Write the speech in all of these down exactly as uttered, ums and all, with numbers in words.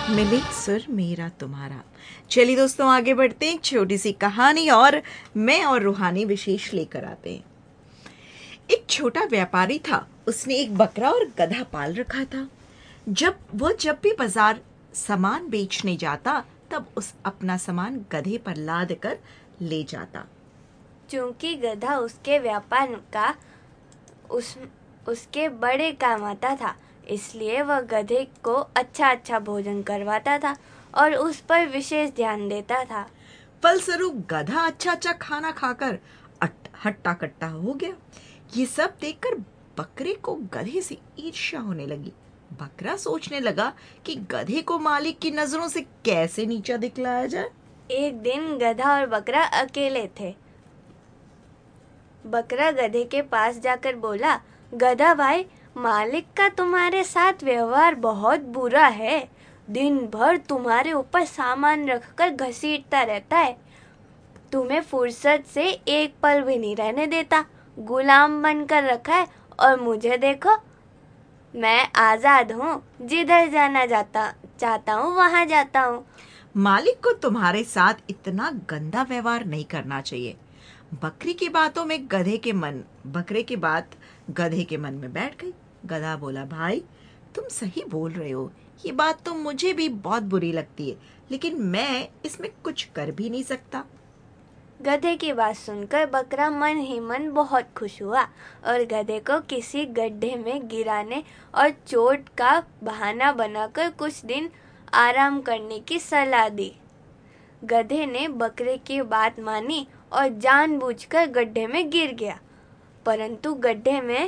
मिले सुर मेरा तुम्हारा। चलिए दोस्तों, आगे बढ़ते हैं। एक छोटी सी कहानी और मैं और रूहानी विशेष लेकर आते हैं। एक छोटा व्यापारी था। उसने एक बकरा और गधा पाल रखा था। जब वो जब भी बाजार सामान बेचने जाता, तब उस अपना सामान गधे पर लाद कर ले जाता। क्योंकि गधा उसके व्यापार का उस उसके बड़े काम आता था, इसलिए वह गधे को अच्छा अच्छा भोजन करवाता था और उस पर विशेष ध्यान देता था। फलस्वरूप गधा अच्छा अच्छा खाना खाकर हट्टा कट्टा हो गया। ये सब देखकर बकरे को गधे से ईर्ष्या होने लगी। बकरा सोचने लगा कि गधे को मालिक की नजरों से कैसे नीचा दिखलाया जाए। एक दिन गधा और बकरा अकेले थे। बकरा गधे के पास जाकर बोला, गधा भाई, मालिक का तुम्हारे साथ व्यवहार बहुत बुरा है। दिन भर तुम्हारे ऊपर सामान रखकर घसीटता रहता है। तुम्हें फुर्सत से एक पल भी नहीं रहने देता। गुलाम बनकर रखा है और मुझे देखो, मैं आजाद हूँ। जिधर जाना जाता चाहता हूँ वहाँ जाता हूँ। मालिक को तुम्हारे साथ इतना गंदा व्यवहार नहीं करना चाहिए। बकरी की बातों में गधे के मन बकरे की बात गधे के मन में बैठ गई। गधा बोला, भाई तुम सही बोल रहे हो। ये बात तो मुझे भी बहुत बुरी लगती है, लेकिन मैं इसमें कुछ कर भी नहीं सकता। गधे की बात सुनकर बकरा मन ही मन बहुत खुश हुआ और गधे को किसी गड्ढे में गिराने और चोट का बहाना बनाकर कुछ दिन आराम करने की सलाह दी। गधे ने बकरे की बात मानी और जानबूझकर गड्ढे में गिर गया, परंतु गड्ढे में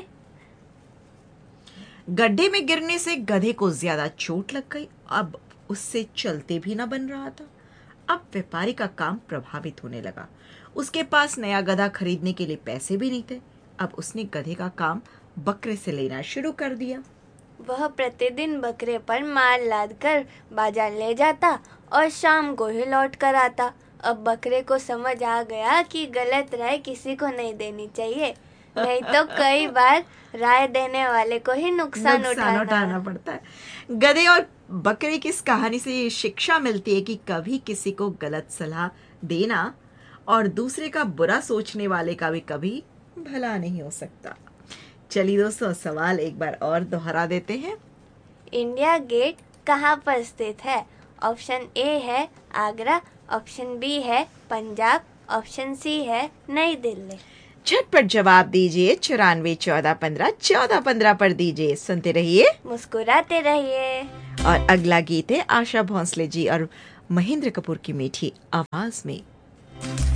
गड्ढे में गिरने से गधे को ज्यादा चोट लग गई। अब उससे चलते भी न बन रहा था। अब व्यापारी का काम प्रभावित होने लगा। उसके पास नया गधा खरीदने के लिए पैसे भी नहीं थे। अब उसने गधे का काम बकरे से लेना शुरू कर दिया। वह प्रतिदिन बकरे पर माल लादकर बाजार ले जाता और शाम को ही लौट कर आता। अब बकरे को समझ आ गया कि गलत राय किसी को नहीं देनी चाहिए, नहीं तो कई बार राय देने वाले को ही नुकसान, नुकसान उठाना, उठाना पड़ता है। गधे और बकरे की इस कहानी से ये शिक्षा मिलती है कि कभी किसी को गलत सलाह देना और दूसरे का बुरा सोचने वाले का भी कभी भला नहीं हो सकता। चलिए दोस्तों, सवाल एक बार और दोहरा देते हैं। इंडिया गेट कहाँ पर स्थित है? ऑप्शन ए है आगरा, ऑप्शन बी है पंजाब, ऑप्शन सी है नई दिल्ली। झटपट जवाब दीजिए। चौरानवे चौदह पंद्रह चौदह पंद्रह पर दीजिए। सुनते रहिए, मुस्कुराते रहिए। और अगला गीत है आशा भोंसले जी और महेंद्र कपूर की मीठी आवाज में।